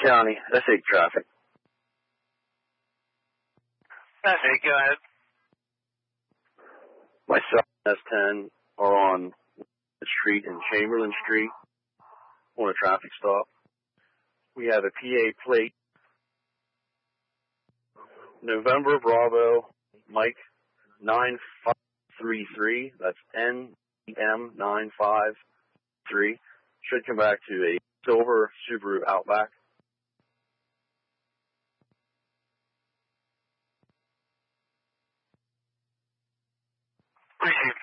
County, S8 traffic. S8, go ahead. Myself and S10 are on the street in Chamberlain Street on a traffic stop. We have a PA plate. November Bravo Mike 9533. That's NM953. Should come back to a silver Subaru Outback. Received